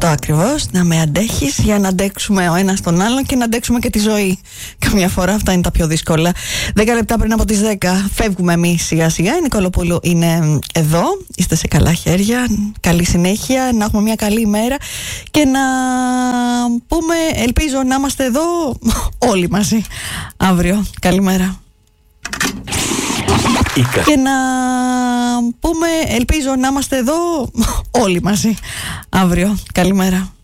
Αυτό ακριβώς, να με αντέχεις για να αντέξουμε ο ένας τον άλλον και να αντέξουμε και τη ζωή. Καμιά φορά αυτά είναι τα πιο δύσκολα. 10 λεπτά πριν από τις 10 φεύγουμε εμείς σιγά σιγά. Η Νικολοπούλου είναι εδώ, είστε σε καλά χέρια, καλή συνέχεια, να έχουμε μια καλή ημέρα και να πούμε, ελπίζω να είμαστε εδώ όλοι μαζί αύριο. Καλημέρα. Και να πούμε, ελπίζω να είμαστε εδώ όλοι μαζί αύριο. Καλημέρα.